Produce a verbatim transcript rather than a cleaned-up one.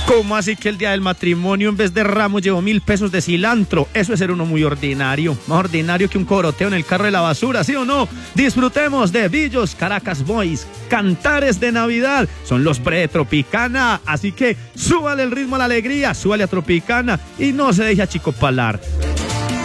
¿Cómo así que el día del matrimonio en vez de ramos llevó mil pesos de cilantro? Eso es ser uno muy ordinario, más ordinario que un coroteo en el carro de la basura, ¿sí o no? Disfrutemos de Billos Caracas Boys, cantares de Navidad, son los pre Tropicana, así que súbale el ritmo a la alegría, súbale a Tropicana y no se deje achicopalar.